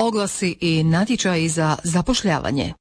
Oglasi i natječaji za zapošljavanje.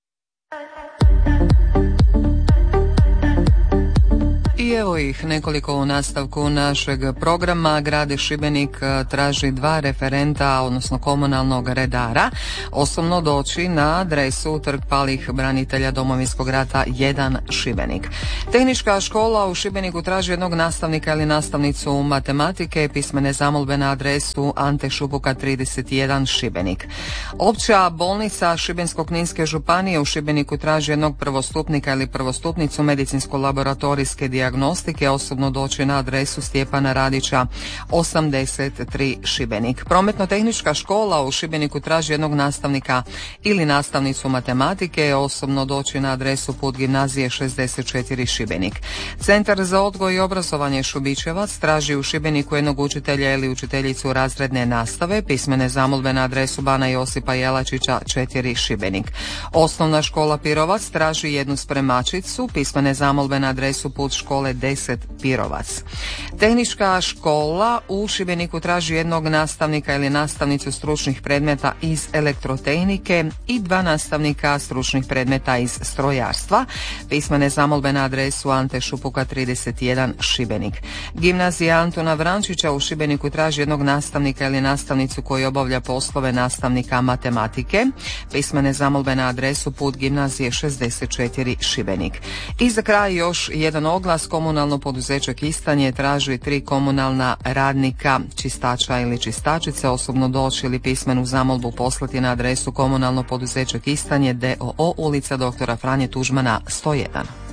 I evo ih nekoliko u nastavku našeg programa. Grad Šibenik traži 2 referenta, odnosno komunalnog redara, osobno doći na adresu Trg palih branitelja Domovinskog rata 1 Šibenik. Tehnička škola u Šibeniku traži jednog nastavnika ili nastavnicu matematike, pismene zamolbe na adresu Ante Šupuka 31 Šibenik. Opća bolnica Šibensko-kninske županije u Šibeniku traži jednog prvostupnika ili prvostupnicu medicinsko-laboratorijske dijagnostike, osobno doći na adresu Stjepana Radića 83 Šibenik. Prometno-tehnička škola u Šibeniku traži jednog nastavnika ili nastavnicu matematike, osobno doći na adresu Put gimnazije 64 Šibenik. Centar za odgoj i obrazovanje Šubićevac traži u Šibeniku jednog učitelja ili učiteljicu razredne nastave, pismene zamolbe na adresu Bana Josipa Jelačića 4 Šibenik. Osnovna škola Pirovac traži jednu spremačicu, pismene zamolbe na adresu Put škole 10 Pirovac. Tehnička škola u Šibeniku traži jednog nastavnika ili nastavnicu stručnih predmeta iz elektrotehnike i 2 nastavnika stručnih predmeta iz strojarstva, pismene zamolbe na adresu Ante Šupuka 31 Šibenik. Gimnazija Antuna Vrančića u Šibeniku traži jednog nastavnika ili nastavnicu koji obavlja poslove nastavnika matematike, pismene zamolbe na adresu Put gimnazije 64 Šibenik. I za kraj još jedan oglas. Komunalno poduzeće Kistanje traži 3 komunalna radnika, čistača ili čistačice, osobno doći ili pismenu zamolbu poslati na adresu Komunalno poduzeće Kistanje d.o.o. ulica Dr. Franje Tuđmana 101.